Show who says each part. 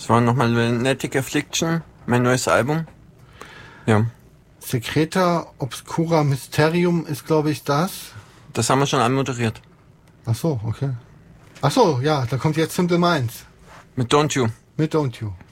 Speaker 1: Das war nochmal Lunatic Affliction, mein neues Album. Ja.
Speaker 2: Secreta Obscura Mysterium ist, glaube ich, das.
Speaker 1: Das haben wir schon anmoderiert.
Speaker 2: Ach so, okay. Ach so, ja, da kommt jetzt Simple Minds.
Speaker 1: Mit Don't You.
Speaker 2: Mit Don't You.